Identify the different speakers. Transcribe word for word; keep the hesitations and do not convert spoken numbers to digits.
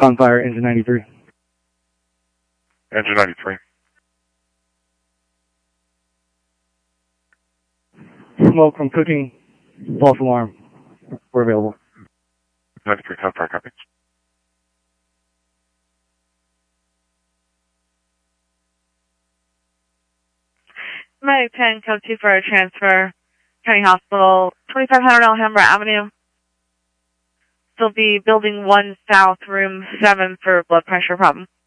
Speaker 1: Confire, engine ninety-three.
Speaker 2: Engine ninety-three.
Speaker 1: Smoke from cooking, false alarm. We're available.
Speaker 2: ninety-three, Confire, copy.
Speaker 3: Medic ten, code two for a transfer. County Hospital, twenty-five hundred Alhambra Avenue. Still be building one south, room seven for blood pressure problem.